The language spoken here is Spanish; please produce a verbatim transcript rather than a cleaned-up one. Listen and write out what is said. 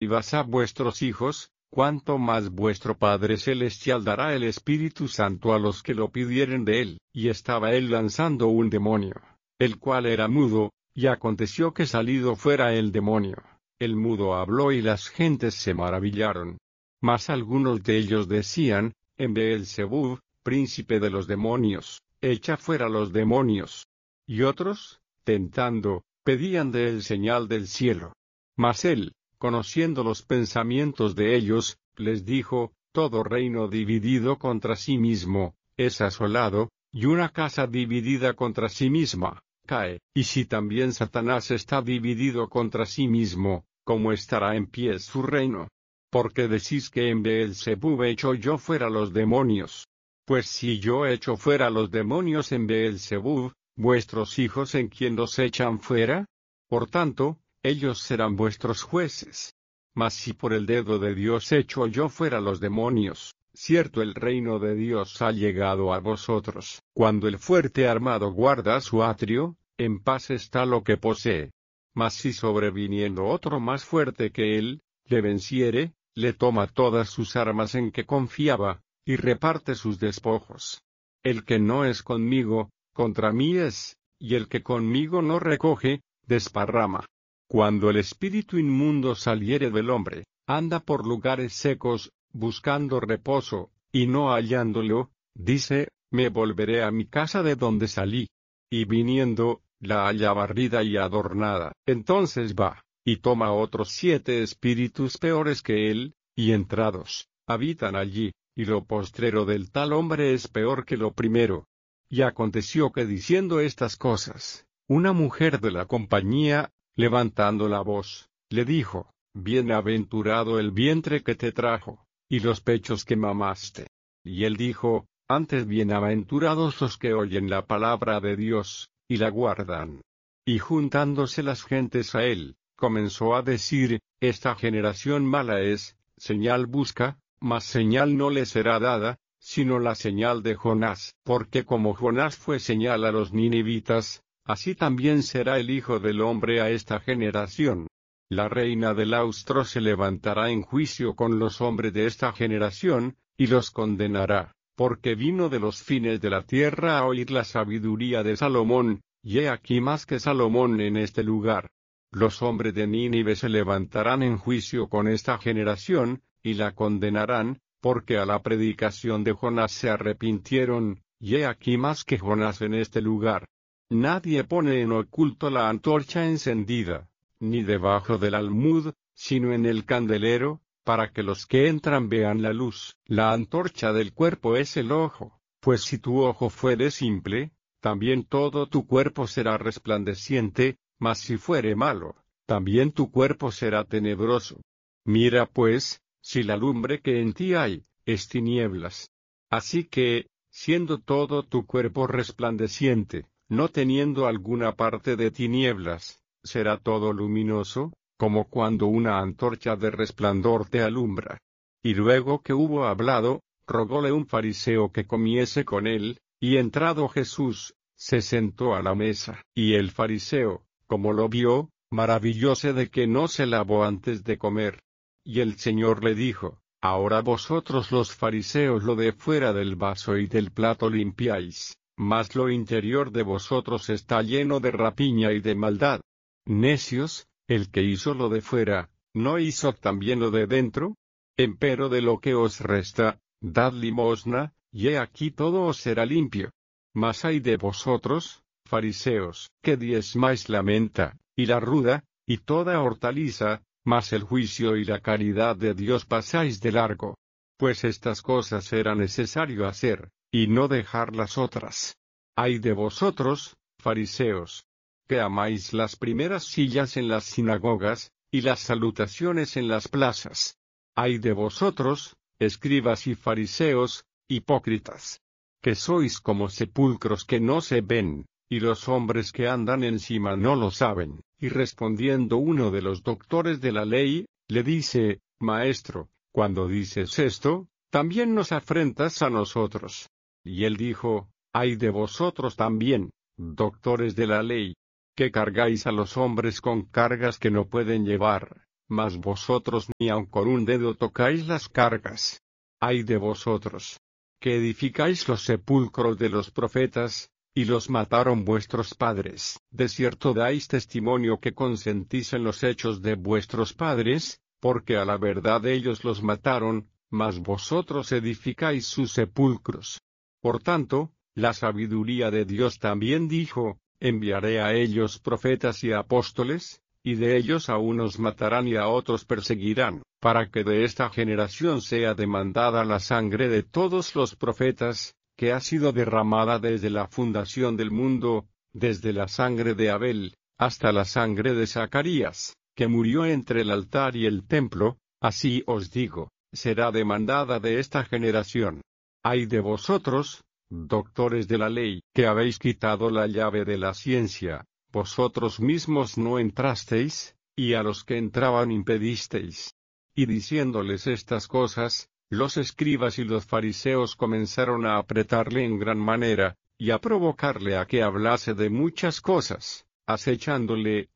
a vuestros hijos, cuánto más vuestro Padre Celestial dará el Espíritu Santo a los que lo pidieren de él. Y estaba él lanzando un demonio, el cual era mudo, y aconteció que salido fuera el demonio, el mudo habló y las gentes se maravillaron. Mas algunos de ellos decían, en Beelzebub, príncipe de los demonios, echa fuera los demonios. Y otros, tentando, pedían de él señal del cielo. Mas él, conociendo los pensamientos de ellos, les dijo, todo reino dividido contra sí mismo, es asolado, y una casa dividida contra sí misma, cae. Y si también Satanás está dividido contra sí mismo, ¿cómo estará en pie su reino? Porque decís que en Beelzebub echo yo fuera los demonios. Pues si yo echo fuera los demonios en Beelzebub, ¿vuestros hijos en quién los echan fuera? Por tanto, ellos serán vuestros jueces. Mas si por el dedo de Dios echo yo fuera los demonios, cierto el reino de Dios ha llegado a vosotros. Cuando el fuerte armado guarda su atrio, en paz está lo que posee. Mas si sobreviniendo otro más fuerte que él, le venciere, le toma todas sus armas en que confiaba, y reparte sus despojos. El que no es conmigo, contra mí es, y el que conmigo no recoge, desparrama. Cuando el espíritu inmundo saliere del hombre, anda por lugares secos, buscando reposo, y no hallándolo, dice, me volveré a mi casa de donde salí. Y viniendo, la halla barrida y adornada. Entonces va, y toma otros siete espíritus peores que él, y entrados, habitan allí, y lo postrero del tal hombre es peor que lo primero. Y aconteció que diciendo estas cosas, una mujer de la compañía, levantando la voz, le dijo, bienaventurado el vientre que te trajo, y los pechos que mamaste. Y él dijo, antes bienaventurados los que oyen la palabra de Dios, y la guardan. Y juntándose las gentes a él, comenzó a decir, esta generación mala es, señal busca, mas señal no le será dada, sino la señal de Jonás. Porque como Jonás fue señal a los ninivitas, así también será el Hijo del Hombre a esta generación. La reina del austro se levantará en juicio con los hombres de esta generación, y los condenará, porque vino de los fines de la tierra a oír la sabiduría de Salomón, y he aquí más que Salomón en este lugar. Los hombres de Nínive se levantarán en juicio con esta generación, y la condenarán, porque a la predicación de Jonás se arrepintieron, y he aquí más que Jonás en este lugar. Nadie pone en oculto la antorcha encendida, ni debajo del almud, sino en el candelero, para que los que entran vean la luz. La antorcha del cuerpo es el ojo, pues si tu ojo fuere simple, también todo tu cuerpo será resplandeciente, mas si fuere malo, también tu cuerpo será tenebroso. Mira pues, si la lumbre que en ti hay, es tinieblas. Así que, siendo todo tu cuerpo resplandeciente, no teniendo alguna parte de tinieblas, será todo luminoso, como cuando una antorcha de resplandor te alumbra. Y luego que hubo hablado, rogóle un fariseo que comiese con él, y entrado Jesús, se sentó a la mesa. Y el fariseo, como lo vio, maravillóse de que no se lavó antes de comer. Y el Señor le dijo, ahora vosotros los fariseos lo de fuera del vaso y del plato limpiáis, mas lo interior de vosotros está lleno de rapiña y de maldad. Necios, el que hizo lo de fuera, ¿no hizo también lo de dentro? Empero de lo que os resta, dad limosna, y he aquí todo os será limpio. Mas ay de vosotros, fariseos, que diezmáis la menta, y la ruda, y toda hortaliza, mas el juicio y la caridad de Dios pasáis de largo. Pues estas cosas era necesario hacer, y no dejar las otras. Ay de vosotros, fariseos, que amáis las primeras sillas en las sinagogas, y las salutaciones en las plazas. Ay de vosotros, escribas y fariseos, hipócritas, que sois como sepulcros que no se ven, y los hombres que andan encima no lo saben. Y respondiendo uno de los doctores de la ley, le dice, Maestro, cuando dices esto, también nos afrentas a nosotros. Y él dijo, ay de vosotros también, doctores de la ley, que cargáis a los hombres con cargas que no pueden llevar, mas vosotros ni aun con un dedo tocáis las cargas. Ay de vosotros, que edificáis los sepulcros de los profetas, y los mataron vuestros padres. De cierto dais testimonio que consentís en los hechos de vuestros padres, porque a la verdad ellos los mataron, mas vosotros edificáis sus sepulcros. Por tanto, la sabiduría de Dios también dijo, enviaré a ellos profetas y apóstoles, y de ellos a unos matarán y a otros perseguirán, para que de esta generación sea demandada la sangre de todos los profetas, que ha sido derramada desde la fundación del mundo, desde la sangre de Abel, hasta la sangre de Zacarías, que murió entre el altar y el templo, así os digo, será demandada de esta generación. Ay de vosotros, doctores de la ley, que habéis quitado la llave de la ciencia, vosotros mismos no entrasteis, y a los que entraban impedisteis. Y diciéndoles estas cosas, los escribas y los fariseos comenzaron a apretarle en gran manera, y a provocarle a que hablase de muchas cosas, acechándole,